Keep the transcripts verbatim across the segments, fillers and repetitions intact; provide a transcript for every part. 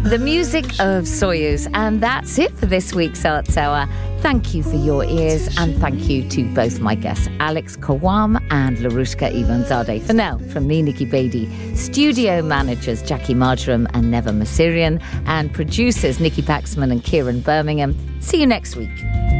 The music of Soyuz, and that's it for this week's Arts Hour. Thank you for your ears, and thank you to both my guests, Alex Kawam and Larushka Ivanzadeh. For now, from me, Nikki Beattie, studio managers Jackie Marjoram and Neva Masirian, and producers Nikki Paxman and Kieran Birmingham. See you next week.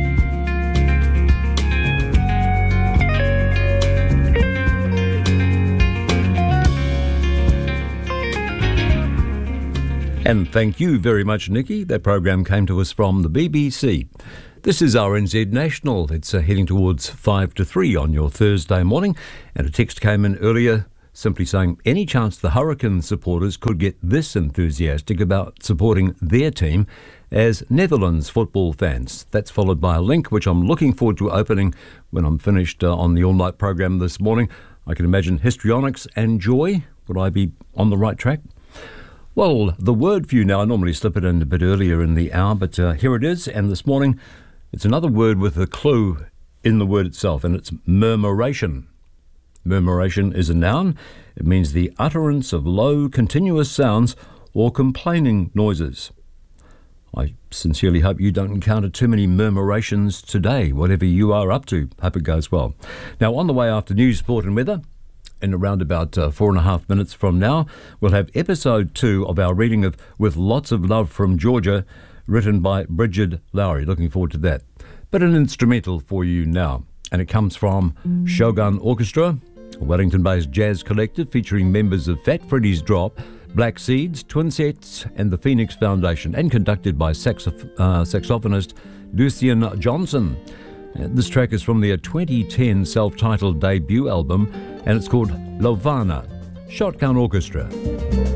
And thank you very much, Nikki. That program came to us from the B B C. This is R N Z National. It's uh, heading towards five to three on your Thursday morning. And a text came in earlier simply saying, any chance the Hurricane supporters could get this enthusiastic about supporting their team as Netherlands football fans? That's followed by a link which I'm looking forward to opening when I'm finished uh, on the all-night program this morning. I can imagine histrionics and joy. Would I be on the right track? Well, the word for you now, I normally slip it in a bit earlier in the hour, but uh, here it is. And this morning, it's another word with a clue in the word itself, and it's murmuration. Murmuration is a noun. It means the utterance of low, continuous sounds or complaining noises. I sincerely hope you don't encounter too many murmurations today, whatever you are up to. Hope it goes well. Now, on the way after news, sport and weather, in around about uh, four and a half minutes from now, we'll have episode two of our reading of With Lots of Love from Georgia, written by Bridget Lowry. Looking forward to that. But an instrumental for you now, and it comes from Shogun Orchestra, a Wellington-based jazz collective featuring members of Fat Freddy's Drop, Black Seeds, Twin Sets, and the Phoenix Foundation, and conducted by saxoph- uh, saxophonist Lucien Johnson. Uh, this track is from their twenty ten self-titled debut album, and it's called Lovana, Shotgun Orchestra.